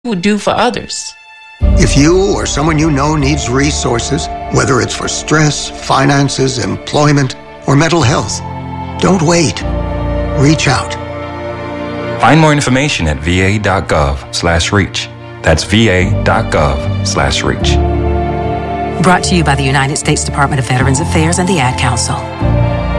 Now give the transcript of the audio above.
would do for others. If you or someone you know needs resources, whether it's for stress, finances, employment, or mental health, don't wait. Reach out. Find more information at va.gov/reach. That's va.gov/reach. Brought to you by the United States Department of Veterans Affairs and the Ad Council.